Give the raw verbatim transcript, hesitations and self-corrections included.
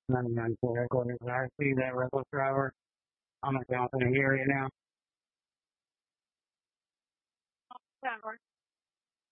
ninety-nine for headquarters. I see that reckless driver. I'm at Johnson area now.